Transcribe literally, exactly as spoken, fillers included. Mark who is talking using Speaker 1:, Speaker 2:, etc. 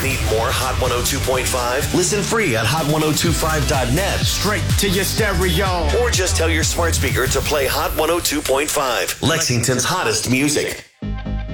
Speaker 1: Need more Hot one oh two point five? Listen free at hot ten twenty-five dot net.
Speaker 2: Straight to your stereo.
Speaker 1: Or just tell your smart speaker to play Hot one oh two point five, Lexington's hottest music.